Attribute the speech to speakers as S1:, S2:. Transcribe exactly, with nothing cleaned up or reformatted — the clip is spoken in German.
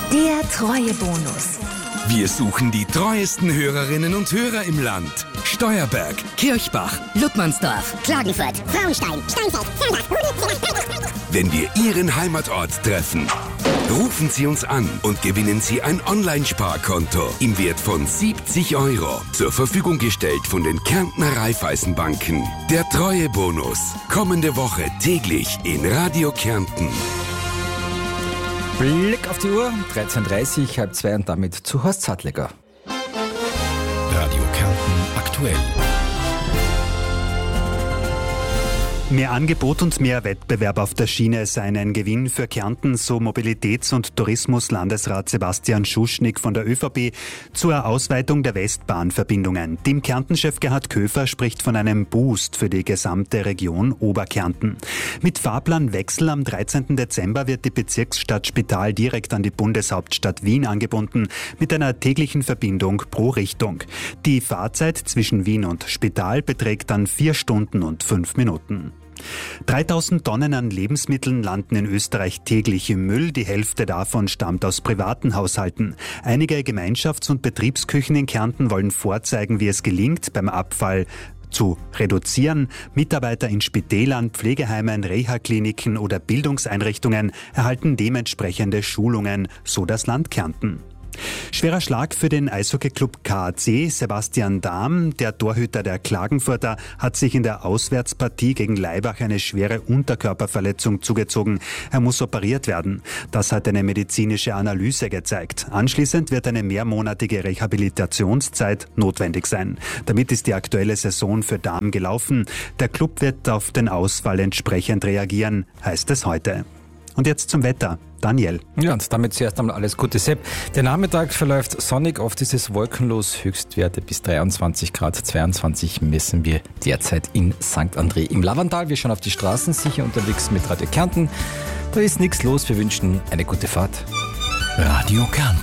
S1: Der Treuebonus.
S2: Wir suchen die treuesten Hörerinnen und Hörer im Land. Steuerberg,
S1: Kirchbach,
S3: Ludmannsdorf,
S4: Klagenfurt, Frauenstein, Steinfeld,
S2: wenn wir Ihren Heimatort treffen, rufen Sie uns an und gewinnen Sie ein Online-Sparkonto im Wert von siebzig Euro. Zur Verfügung gestellt von den Kärntner Raiffeisenbanken. Der Treuebonus. Kommende Woche täglich in Radio Kärnten.
S5: Blick auf die Uhr, dreizehn Uhr dreißig, halb zwei und damit zu Horst Sattleger.
S6: Radio Kärnten aktuell.
S7: Mehr Angebot und mehr Wettbewerb auf der Schiene seien ein Gewinn für Kärnten, so Mobilitäts- und Tourismuslandesrat Sebastian Schuschnigg von der ÖVP zur Ausweitung der Westbahnverbindungen. Dem Kärntenchef Gerhard Köfer spricht von einem Boost für die gesamte Region Oberkärnten. Mit Fahrplanwechsel am dreizehnten Dezember wird die Bezirksstadt Spital direkt an die Bundeshauptstadt Wien angebunden, mit einer täglichen Verbindung pro Richtung. Die Fahrzeit zwischen Wien und Spital beträgt dann vier Stunden und fünf Minuten. dreitausend Tonnen an Lebensmitteln landen in Österreich täglich im Müll. Die Hälfte davon stammt aus privaten Haushalten. Einige Gemeinschafts- und Betriebsküchen in Kärnten wollen vorzeigen, wie es gelingt, beim Abfall zu reduzieren. Mitarbeiter in Spitälern, Pflegeheimen, Reha-Kliniken oder Bildungseinrichtungen erhalten dementsprechende Schulungen, so das Land Kärnten. Schwerer Schlag für den Eishockeyclub K A C. Sebastian Dahm, der Torhüter der Klagenfurter, hat sich in der Auswärtspartie gegen Laibach eine schwere Unterkörperverletzung zugezogen. Er muss operiert werden. Das hat eine medizinische Analyse gezeigt. Anschließend wird eine mehrmonatige Rehabilitationszeit notwendig sein. Damit ist die aktuelle Saison für Dahm gelaufen. Der Club wird auf den Ausfall entsprechend reagieren, heißt es heute. Und jetzt zum Wetter. Daniel.
S5: Ja, und damit zuerst einmal alles Gute, Sepp. Der Nachmittag verläuft sonnig, oft ist es wolkenlos, Höchstwerte bis dreiundzwanzig Grad, zweiundzwanzig messen wir derzeit in Sankt André im Lavantal. Wir schauen auf die Straßen, sicher unterwegs mit Radio Kärnten. Da ist nichts los, wir wünschen eine gute Fahrt.
S6: Radio Kärnten.